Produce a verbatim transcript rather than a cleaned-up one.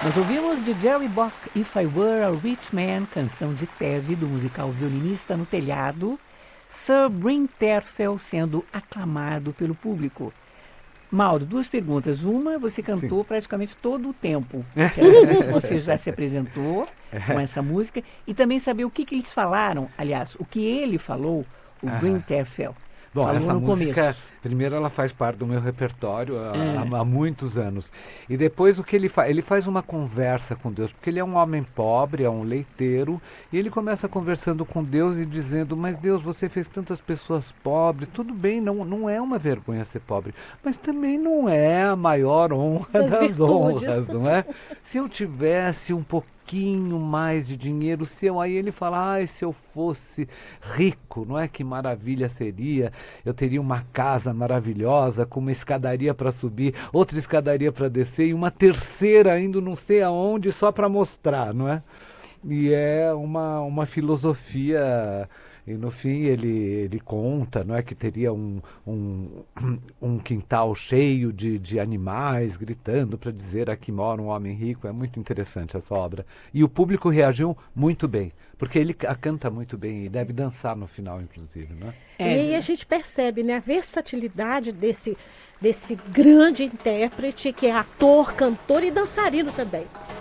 Nós ouvimos de Jerry Bock, If I Were a Rich Man, canção de Teve, do musical Violinista no Telhado, Sir Bryn Terfel sendo aclamado pelo público. Mauro, duas perguntas. Uma, você cantou Sim. praticamente todo o tempo. Quero saber se você já se apresentou com essa música e também saber o que, que eles falaram, aliás, o que ele falou, o ah. Bryn Terfel. Bom, Falou essa no música, começo. primeiro ela faz parte do meu repertório há, É. há, há muitos anos. E depois o que ele faz? Ele faz uma conversa com Deus, porque ele é um homem pobre, é um leiteiro, e ele começa conversando com Deus e dizendo, mas Deus, você fez tantas pessoas pobres, tudo bem, não, não é uma vergonha ser pobre, mas também não é a maior honra das, das honras, não é? Se eu tivesse um pouquinho pouquinho mais de dinheiro, se eu, aí ele fala, ai, se eu fosse rico, não é, que maravilha seria, eu teria uma casa maravilhosa, com uma escadaria para subir, outra escadaria para descer, e uma terceira indo não sei aonde, só para mostrar, não é? E é uma, uma filosofia. E no fim ele, ele conta, não é, que teria um, um, um quintal cheio de, de animais gritando para dizer aqui mora um homem rico. É muito interessante essa obra. E o público reagiu muito bem, porque ele a canta muito bem e deve dançar no final, inclusive, né? É. E aí a gente percebe, né, a versatilidade desse, desse grande intérprete, que é ator, cantor e dançarino também.